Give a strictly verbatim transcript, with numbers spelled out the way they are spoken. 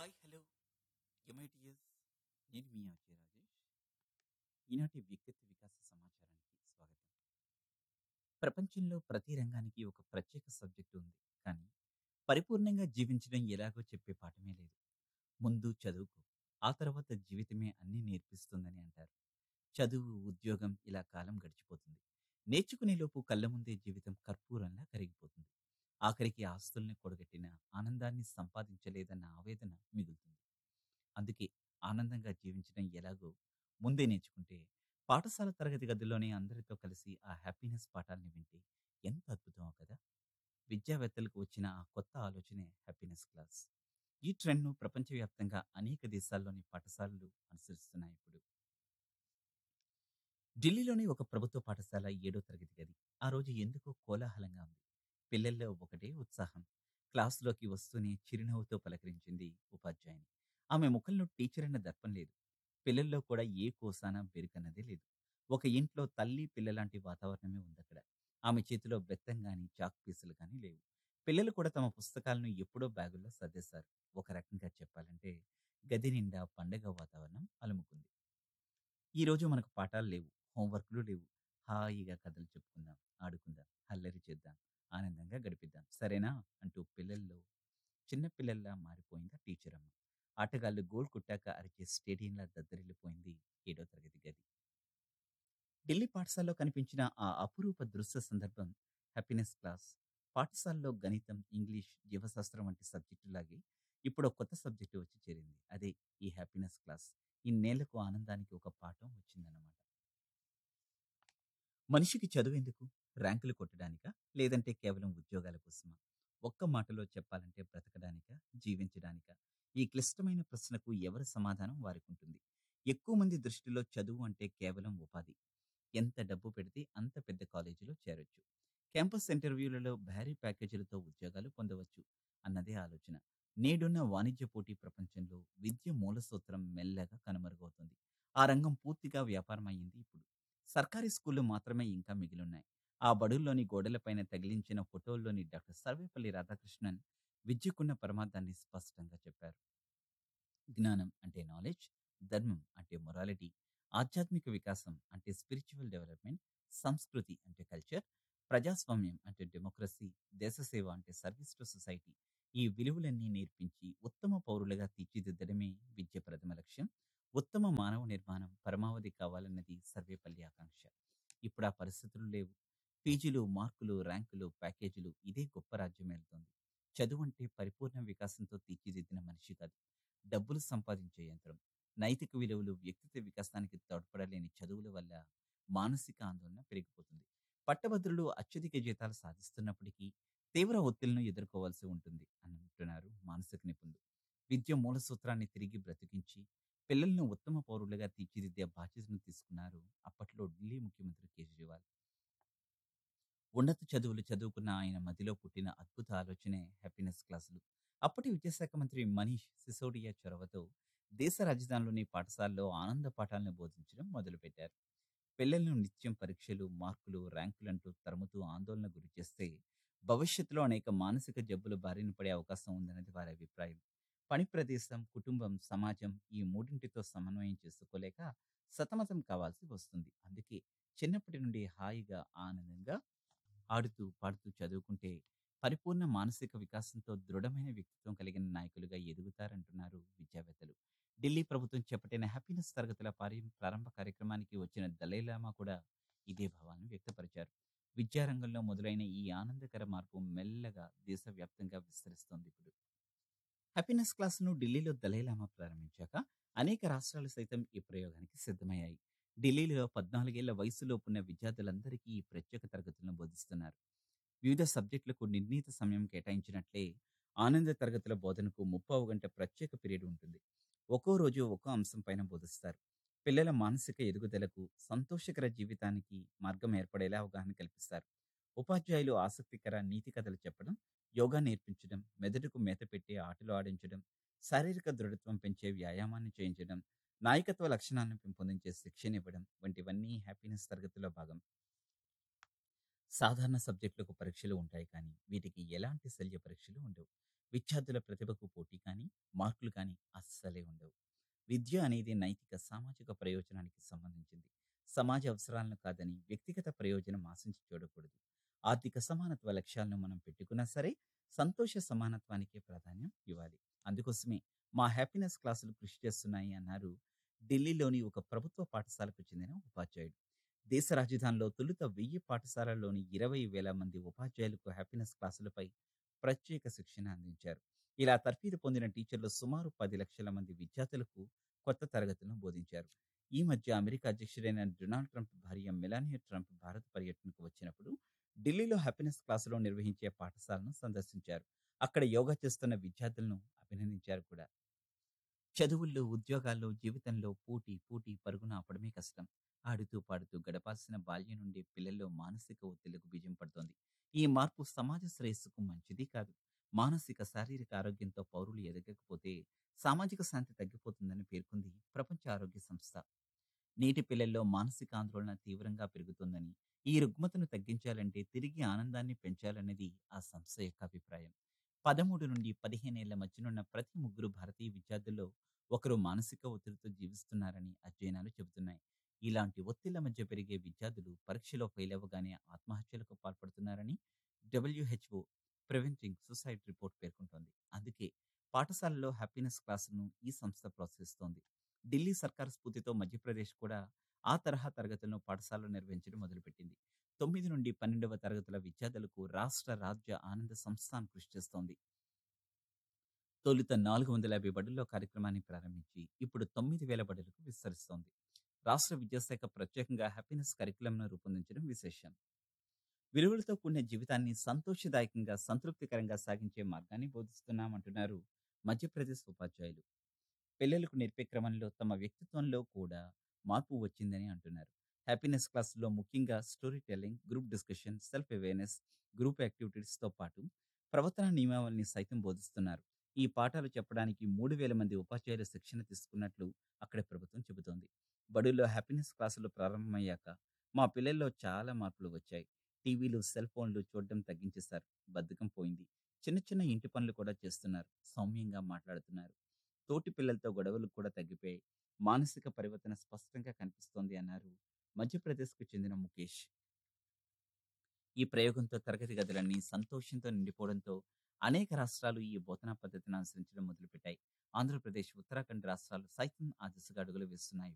Hi hello MITS నేను మీ RJ Rajesh. ఈనాటి వ్యక్తిత్వ వికాస సమాచారానికి స్వాగతం. ప్రపంచంలో ప్రతి రంగానికి ఒక ప్రత్యేక సబ్జెక్టు ఉంది, కానీ పరిపూర్ణంగా జీవించడం ఎలాగో చెప్పే పాఠమే లేదు. ముందు చదువుకో, ఆ తర్వాత జీవితమే అన్నీ నేర్పిస్తుందని అంటారు. చదువు, ఉద్యోగం ఇలా కాలం గడిచిపోతుంది. నేర్చుకునే లోపు కళ్ళ ముందే జీవితం కర్పూరంలా కరిగిపోతుంది. ఆఖరికి ఆస్తుల్ని కూడగట్టిన ఆనందాన్ని సంపాదించలేదన్న ఆవేదన మిగులుతుంది. అందుకే ఆనందంగా జీవించడం ఎలాగో ముందే నేర్చుకుంటే, పాఠశాల తరగతి గదిలోనే అందరితో కలిసి ఆ హ్యాపీనెస్ పాఠాల్ని వింటే ఎంత అద్భుతమో కదా! విద్యావేత్తలకు వచ్చిన ఆ కొత్త ఆలోచనే హ్యాపీనెస్ క్లాస్. ఈ ట్రెండ్‌ను ప్రపంచవ్యాప్తంగా అనేక దేశాల్లోని పాఠశాలలు అనుసరిస్తున్నాయి ఇప్పుడు. ఢిల్లీలోని ఒక ప్రభుత్వ పాఠశాల ఏడో తరగతి గది. ఆ రోజు ఎందుకో కోలాహలంగా ఉంది. పిల్లల్లో ఒకటే ఉత్సాహం. క్లాసులోకి వస్తూనే చిరునవ్వుతో పలకరించింది ఉపాధ్యాయుని. ఆమె ముఖంలో టీచర్ అన్న దర్పం లేదు. పిల్లల్లో కూడా ఏ కోసానా బెరుకన్నదే లేదు. ఒక ఇంట్లో తల్లి, పిల్లలాంటి వాతావరణమే ఉందక్కడ. ఆమె చేతిలో బెత్తం గాని, చాక్ పీసులు గాని లేవు. పిల్లలు కూడా తమ పుస్తకాలను ఎప్పుడో బ్యాగుల్లో సర్దేశారు. ఒక రకంగా చెప్పాలంటే గది నిండా పండగ వాతావరణం అలుముకుంది. ఈరోజు మనకు పాఠాలు లేవు. హోంవర్క్‌లు లేవు. హాయిగా కథలు చెప్పుకుందాం, ఆడుకుందాం, అల్లరి చేద్దాం, ఆనందంగా గడిపిద్దాం. సరేనా? అంటూ పిల్లల్లో చిన్న పిల్లల్లా మారిపోయిందా టీచరమ్మ. ఆటగాళ్ళు గోల్ కొట్టాక అరిచే స్టేడియంలా దద్దరిల్లిపోయింది ఏడో తరగతి గది. ఢిల్లీ పాఠశాలలో కనిపించిన ఆ అపురూప దృశ్య సందర్భం హ్యాపీనెస్ క్లాస్. పాఠశాలలో గణితం, ఇంగ్లీష్, జీవశాస్త్రం వంటి సబ్జెక్టులాగే ఇప్పుడో కొత్త సబ్జెక్టు వచ్చి చేరింది. అదే ఈ హ్యాపీనెస్ క్లాస్. ఇన్నేళ్లకు ఆనందానికి ఒక పాఠం వచ్చిందన్నమాట. మనిషికి చదువెందుకు? ర్యాంకులు కొట్టడానికా? లేదంటే కేవలం ఉద్యోగాల కోసమా? ఒక్క మాటలో చెప్పాలంటే బ్రతకడానికా? జీవించడానికా? ఈ క్లిష్టమైన ప్రశ్నకు ఎవరి సమాధానం వారికుంటుంది. ఎక్కువ మంది దృష్టిలో చదువు అంటే కేవలం ఉపాధి. ఎంత డబ్బు పెడితే అంత పెద్ద కాలేజీలో చేరొచ్చు. క్యాంపస్ ఇంటర్వ్యూలలో భారీ ప్యాకేజీలతో ఉద్యోగాలు పొందవచ్చు అన్నదే ఆలోచన. నేడున్న వాణిజ్య పోటీ ప్రపంచంలో విద్య మూలసూత్రం మెల్లగా కనుమరుగవుతుంది. ఆ రంగం పూర్తిగా వ్యాపారం అయ్యింది ఇప్పుడు. సర్కారీ స్కూళ్లు మాత్రమే ఇంకా మిగిలున్నాయి. ఆ బడుల్లోని గోడలపైన తగిలించిన ఫోటోల్లోని డాక్టర్ సర్వేపల్లి రాధాకృష్ణన్ విద్యకున్న పరమార్థాన్ని స్పష్టంగా చెప్పారు. జ్ఞానం అంటే నాలెడ్జ్, ధర్మం అంటే మొరాలిటీ, ఆధ్యాత్మిక వికాసం అంటే స్పిరిచువల్ డెవలప్మెంట్, సంస్కృతి అంటే కల్చర్, ప్రజాస్వామ్యం అంటే డెమోక్రసీ, దేశసేవ అంటే సర్వీస్ టు సొసైటీ. ఈ విలువలన్నీ నేర్పించి ఉత్తమ పౌరులుగా తీర్చిదిద్దడమే విద్య ప్రథమ లక్ష్యం. ఉత్తమ మానవ నిర్మాణం పరమావధి కావాలన్నది సర్వేపల్లి ఆకాంక్ష. ఇప్పుడు ఆ పరిస్థితులు లేవు. పీజీలు, మార్కులు, ర్యాంకులు, ప్యాకేజీలు ఇదే గొప్ప రాజ్యం వెళ్తోంది. చదువు అంటే పరిపూర్ణ వికాసంతో తీర్చిదిద్దిన మనిషి కాదు, డబ్బులు సంపాదించే యంత్రం. నైతిక విలువలు, వ్యక్తిత్వ వికాసానికి తోడ్పడలేని చదువుల వల్ల మానసిక ఆందోళన పెరిగిపోతుంది. పట్టభద్రులు అత్యధిక జీతాలు సాధిస్తున్నప్పటికీ తీవ్ర ఒత్తిళ్లను ఎదుర్కోవాల్సి ఉంటుంది అని అంటున్నారు మానసిక నిపుణులు. విద్య మూల సూత్రాన్ని తిరిగి బ్రతికించి పిల్లలను ఉత్తమ పౌరులుగా తీర్చిదిద్దే బాధ్యతను తీసుకున్నారు అప్పట్లో ఢిల్లీ ముఖ్యమంత్రి కేజ్రీవాల్. ఉన్నత చదువులు చదువుకున్న ఆయన మదిలో పుట్టిన అద్భుత ఆలోచనే హ్యాపీనెస్ క్లాసులు. అప్పటి విద్యాశాఖ మంత్రి మనీష్ సిసోడియా చొరవతో దేశ రాజధానిలోని పాఠశాలలో ఆనంద పాఠాలను బోధించడం మొదలుపెట్టారు. పిల్లలను నిత్యం పరీక్షలు, మార్కులు, ర్యాంకులంటూ తరుముతూ ఆందోళన గురి చేస్తే భవిష్యత్తులో అనేక మానసిక జబ్బులు బారిన పడే అవకాశం ఉందన్నది వారి అభిప్రాయం. పని ప్రదేశం, కుటుంబం, సమాజం ఈ మూడింటితో సమన్వయం చేసుకోలేక సతమతం కావాల్సి వస్తుంది. అందుకే చిన్నప్పటి నుండి హాయిగా, ఆనందంగా ఆడుతూ, పాడుతూ చదువుకుంటే పరిపూర్ణ మానసిక వికాసంతో దృఢమైన వ్యక్తిత్వం కలిగిన నాయకులుగా ఎదుగుతారంటున్నారు విద్యావేత్తలు. ఢిల్లీ ప్రభుత్వం చేపట్టిన హ్యాపీనెస్ తరగతుల పారి ప్రారంభ కార్యక్రమానికి వచ్చిన దలైలామా కూడా ఇదే భావాన్ని వ్యక్తపరిచారు. విద్యారంగంలో మొదలైన ఈ ఆనందకర మార్పు మెల్లగా దేశవ్యాప్తంగా విస్తరిస్తోంది ఇప్పుడు. హ్యాపీనెస్ క్లాస్‌ను ఢిల్లీలో దలైలామా ప్రారంభించాక అనేక రాష్ట్రాలు సైతం ఈ ప్రయోగానికి సిద్ధమయ్యాయి. ఢిల్లీలో పద్నాలుగు ఏళ్ల వయసులోపున్న విద్యార్థులందరికీ ఈ ప్రత్యేక తరగతులను బోధిస్తున్నారు. వివిధ సబ్జెక్టులకు నిర్ణీత సమయం కేటాయించినట్లే ఆనంద తరగతుల బోధనకు ముప్పావు గంట ప్రత్యేక పీరియడ్ ఉంటుంది. ఒక్కో రోజు ఒక్కో అంశం పైన బోధిస్తారు. పిల్లల మానసిక ఎదుగుదలకు, సంతోషకర జీవితానికి మార్గం ఏర్పడేలా అవగాహన కల్పిస్తారు. ఉపాధ్యాయులు ఆసక్తికర నీతి కథలు చెప్పడం, యోగా నేర్పించడం, మెదడుకు మేత పెట్టి ఆటలు ఆడించడం, శారీరక దృఢత్వం పెంచే వ్యాయామాన్ని చేయించడం, నాయకత్వ లక్షణాలను పెంపొందించే శిక్షణ ఇవ్వడం వంటివన్నీ హ్యాపీనెస్ తరగతిలో భాగం. సాధారణ సబ్జెక్టులకు పరీక్షలు ఉంటాయి, కానీ వీటికి ఎలాంటి శల్య పరీక్షలు ఉండవు. విద్యార్థుల ప్రతిభకు పోటీ కానీ, మార్కులు కానీ అస్సలే ఉండవు. విద్య అనేది నైతిక, సామాజిక ప్రయోజనానికి సంబంధించింది. సమాజ అవసరాలను కాదని వ్యక్తిగత ప్రయోజనం ఆశించి చూడకూడదు. ఆర్థిక సమానత్వ లక్ష్యాలను మనం పెట్టుకున్నా సరే, సంతోష సమానత్వానికే ప్రాధాన్యం ఇవ్వాలి. అందుకోసమే మా హ్యాపీనెస్ క్లాసులు కృషి చేస్తున్నాయి అన్నారు ఢిల్లీలోని ఒక ప్రభుత్వ పాఠశాలకు చెందిన ఉపాధ్యాయుడు. దేశ రాజధానిలో తొలుత వెయ్యి పాఠశాలల్లోని ఇరవై వేల మంది ఉపాధ్యాయులకు హ్యాపీనెస్ క్లాసులపై ప్రత్యేక శిక్షణ అందించారు. ఇలా తర్ఫీదు పొందిన టీచర్లు సుమారు పది లక్షల మంది విద్యార్థులకు కొత్త తరగతులను బోధించారు. ఈ మధ్య అమెరికా అధ్యక్షుడైన డొనాల్డ్ ట్రంప్ భార్య మెలానియా ట్రంప్ భారత్ పర్యటనకు వచ్చినప్పుడు ఢిల్లీలో హ్యాపీనెస్ క్లాసులో నిర్వహించే పాఠశాలను సందర్శించారు. అక్కడ యోగా చేస్తున్న విద్యార్థులను అభినందించారు కూడా. చదువుల్లో, ఉద్యోగాల్లో, జీవితంలో పోటీ, పోటీ పరుగున ఆపడమే కష్టం. ఆడుతూ, పాడుతూ గడపాల్సిన బాల్యం నుండి పిల్లల్లో మానసిక ఒత్తిళ్లకు బీజం పడుతోంది. ఈ మార్పు సమాజ శ్రేయస్సుకు మంచిది కాదు. మానసిక, శారీరక ఆరోగ్యంతో పౌరులు ఎదగకపోతే సామాజిక శాంతి తగ్గిపోతుందని పేర్కొంది ప్రపంచ ఆరోగ్య సంస్థ. నేటి పిల్లల్లో మానసిక ఆందోళన తీవ్రంగా పెరుగుతోందని, ఈ రుగ్మతను తగ్గించాలంటే తిరిగి ఆనందాన్ని పెంచాలన్నది ఆ సంస్థ యొక్క అభిప్రాయం. పదమూడు నుండి పదిహేను ఏళ్ల మధ్యనున్న ప్రతి ముగ్గురు భారతీయ విద్యార్థుల్లో ఒకరు మానసిక ఒత్తిడితో జీవిస్తున్నారని అధ్యయనాలు చెబుతున్నాయి. ఇలాంటి ఒత్తిళ్ల మధ్య పెరిగే విద్యార్థులు పరీక్షలో ఫెయిల్ అవ్వగానే ఆత్మహత్యలకు పాల్పడుతున్నారని డబ్ల్యూహెచ్ఓ ప్రివెంటింగ్ సూసైడ్ రిపోర్ట్ పేర్కొంటోంది. అందుకే పాఠశాలలో హ్యాపీనెస్ క్లాసులను ఈ సంస్థ ప్రోత్సహిస్తోంది. ఢిల్లీ సర్కార్ స్ఫూర్తితో మధ్యప్రదేశ్ కూడా ఆ తరహా తరగతులను పాఠశాలలో నిర్వహించడం మొదలుపెట్టింది. తొమ్మిది నుండి పన్నెండవ తరగతుల విద్యార్థులకు రాష్ట్ర, రాజ్య ఆనంద సంస్థాన్ కృషి చేస్తోంది. తొలుత నాలుగు వందల యాభై బడుల్లో కార్యక్రమాన్ని ప్రారంభించి ఇప్పుడు తొమ్మిది వేల బడులకు విస్తరిస్తోంది. రాష్ట్ర విద్యాశాఖ ప్రత్యేకంగా హ్యాపీనెస్ కరికులంను రూపొందించడం విశేషం. విలువలతో కూడిన జీవితాన్ని సంతోషదాయకంగా, సంతృప్తికరంగా సాగించే మార్గాన్ని బోధిస్తున్నామంటున్నారు మధ్యప్రదేశ్ ఉపాధ్యాయులు. పిల్లలకు నేర్పే క్రమంలో తమ వ్యక్తిత్వంలో కూడా మార్పు వచ్చిందని అంటున్నారు. హ్యాపీనెస్ క్లాసుల్లో ముఖ్యంగా story telling, group discussion, self awareness, group యాక్టివిటీస్‌తో పాటు ప్రవర్తన నియమావళిని సైతం బోధిస్తున్నారు. ఈ పాఠాలు చెప్పడానికి మూడు వేల మంది ఉపాధ్యాయులు శిక్షణ తీసుకున్నట్లు అక్కడి ప్రభుత్వం చెబుతోంది. బడుల్లో హ్యాపీనెస్ క్లాసులు ప్రారంభమయ్యాక మా పిల్లల్లో చాలా మార్పులు వచ్చాయి. టీవీలు, సెల్ ఫోన్లు చూడడం తగ్గించేశారు. బద్ధకం పోయింది. చిన్న చిన్న ఇంటి పనులు కూడా చేస్తున్నారు. సౌమ్యంగా మాట్లాడుతున్నారు. తోటి పిల్లలతో గొడవలు కూడా తగ్గిపోయాయి. మానసిక పరివర్తన స్పష్టంగా కనిపిస్తోంది అన్నారు మధ్యప్రదేశ్‌కు చెందిన ముఖేష్. ఈ ప్రయోగంతో తరగతి గదులన్నీ సంతోషంతో నిండిపోవడంతో అనేక రాష్ట్రాలు ఈ బోధనా పద్ధతిని అనుసరించడం మొదలుపెట్టాయి. ఆంధ్రప్రదేశ్, ఉత్తరాఖండ్ రాష్ట్రాలు సైతం ఆ దిశగా అడుగులు వేస్తున్నాయి.